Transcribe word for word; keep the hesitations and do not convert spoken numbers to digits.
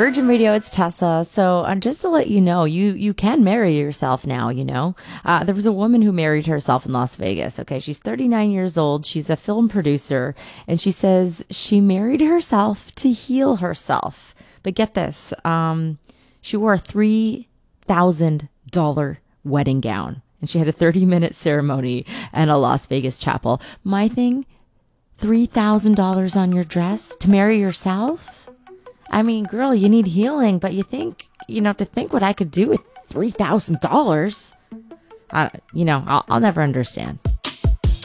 Virgin Radio, it's Tessa. So uh, just to let you know, you, you can marry yourself now, you know. Uh, there was a woman who married herself in Las Vegas, okay? She's thirty-nine years old. She's a film producer, and she says she married herself to heal herself. But get this, um, she wore a three thousand dollars wedding gown, and she had a thirty-minute ceremony in a Las Vegas chapel. My thing, three thousand dollars on your dress to marry yourself? I mean, girl, you need healing, but you think, you know, to think what I could do with three thousand dollars, uh, you know, I'll, I'll never understand.